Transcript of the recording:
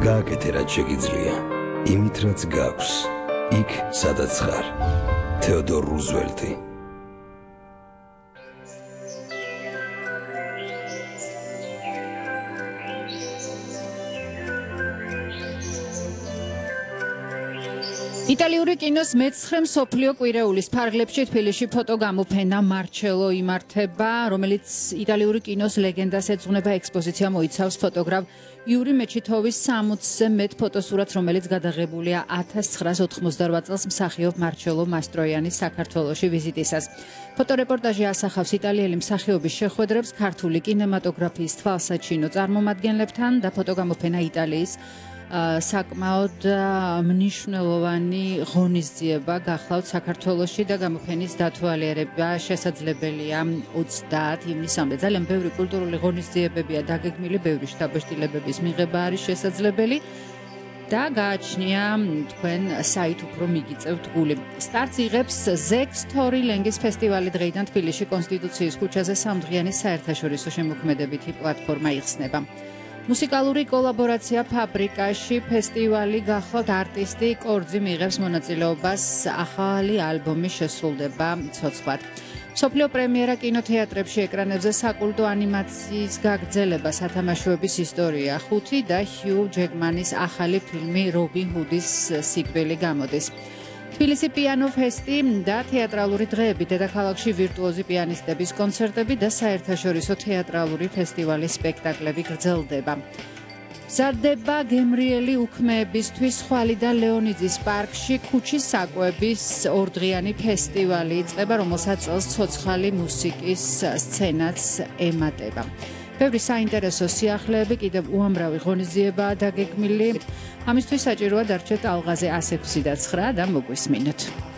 გააკეთე რაც შეგიძლია, იმით რაც გაქვს, იქ სადაც ხარ. თეოდორ რუზველტი. იტალიური კინოს მე-9 მსოფლიო კვირეულის ფარგლებში თბილისში ფოტოგამოფენა მარჩელო იმართება, რომელიც იტალიური კინოს ლეგენდას ეძღვნება. ექსპოზიცია მოიცავს ფოტოგრაფ იური მეჩითოვის 60-ზე მეტ ფოტოსურათს, რომელიც გადაღებულია 1988 წელს მსახიობ მარჩელო მასტროიანის საქართველოში ვიზიტისას. ფოტორეპორტაჟი ასახავს იტალიელი მსახიობის შეხვედრებს ქართული კინემატოგრაფიის თვალსაჩინო წარმომადგენლებთან და ფოტოგამოფენა იტალიის საკმაოდ მნიშვნელოვანი ღონისძიება გახლავთ საქართველოში და გამოფენის დათვალიერება შესაძლებელია 30 ივნისამდე. ძალიან ბევრი კულტურული ღონისძიებებია დაგეგმილი, ბევრი შთაბეჭდილებების მიღება არის შესაძლებელი და გააჩნია თქვენ საით უფრო მიგიწევთ გული. სტარტს იღებს ზექს თორი ლენგის ფესტივალი დღეიდან თბილისში კონსტიტუციის ქუჩაზე სამდღიანი საერთაშორისო შემოქმედებითი პლატფორმა იხსნება. მუსიკალური კოლაბორაცია ფაბრიკაში ფესტივალი გახლავთ არტისტი კორძი მიიღებს მონაწილეობას ახალი ალბომის შესრულდება ცოცხლად. მსოფლიო პრემიერა კინოთეატრებში ეკრანებზე საკულტო ანიმაციის გაგრძელება სათამაშოების ისტორია 5 და ჰიუ ჯეკმანის ახალი ფილმი რობინ ჰუდის სიკვდილი გამოდის. თბილისი პიანო ფესტი და თეატრალური დღეები, დედაქალაქში ვირტუოზი პიანისტების კონცერტები და საერთაშორისო თეატრალური ფესტივალის სპექტაკლები გრძელდება. მზადდება გემრიელი უქმეებისთვის ხვალი და ლეონიძის პარკში ქუჩის საკვების ორდღიანი ფესტივალი იწყება, რომელსაც წელს ცოცხალი მუსიკის სცენაც ემატება. ბევრი საინტერესო სიახლეები, კიდევ უამრავი ღონისძიებაა დაგეგმილი. ამისთვის საჭიროა დარჩეთ ალღაზე 106 და 9 და მოგვისმინოთ.